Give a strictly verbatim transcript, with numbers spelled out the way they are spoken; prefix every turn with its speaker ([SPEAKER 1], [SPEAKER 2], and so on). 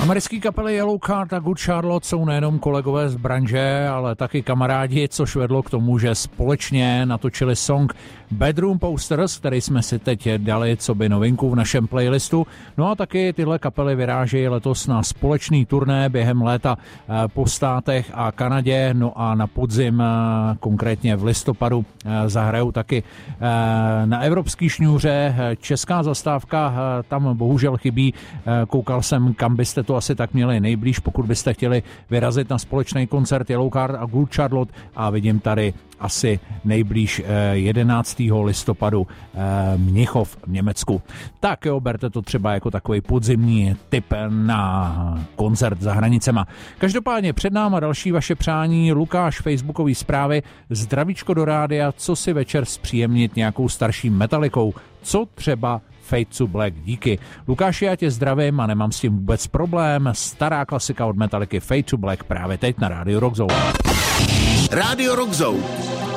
[SPEAKER 1] Americký kapely Yellowcard a Good Charlotte jsou nejenom kolegové z branže, ale taky kamarádi, což vedlo k tomu, že společně natočili song Bedroom Posters, který jsme si teď dali coby novinku v našem playlistu. No a taky tyhle kapely vyrážejí letos na společný turné během léta po státech a Kanadě, no a na podzim, konkrétně v listopadu, zahrajou taky na evropský šňůře. Česká zastávka tam bohužel chybí. Koukal jsem, kam byste to asi tak měli nejblíž, pokud byste chtěli vyrazit na společný koncert Yellowcard a Good Charlotte, a vidím tady asi nejblíž jedenáctého listopadu Mnichov v Německu. Tak jo, berte to třeba jako takový podzimní tip na koncert za hranicema. Každopádně před náma další vaše přání. Lukáš, facebookový zprávy, zdravíčko do rádia, co si večer zpříjemnit nějakou starší metalikou, co třeba Fade to Black. Díky. Lukáši, já tě zdravím a nemám s tím vůbec problém. Stará klasika od Metallicy Fade to Black právě teď na Rádiu Rock Zone.
[SPEAKER 2] Rádio Rock Zone.